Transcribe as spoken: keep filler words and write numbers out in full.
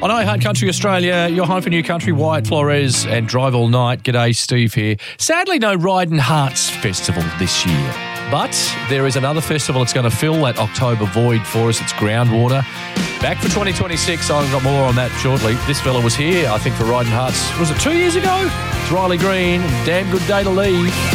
On iHeart Country Australia, your home for new country, Wyatt Flores and Drive All Night. G'day, Steve here. Sadly, no Riding Hearts Festival this year. But there is another festival that's going to fill that October void for us. It's Groundwater. Back for twenty twenty-six. I've got more on that shortly. This fella was here, I think, for Riding Hearts. Was it two years ago? It's Riley Green. Damn good day to leave.